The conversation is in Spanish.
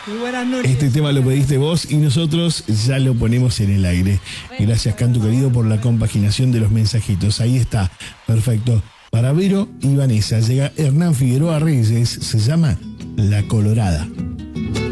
Muy buenas noches. Este tema lo pediste vos y nosotros ya lo ponemos en el aire. Gracias, Cantu querido, por la compaginación de los mensajitos. Ahí está, perfecto. Para Vero y Vanessa llega Hernán Figueroa Reyes, se llama La Colorada.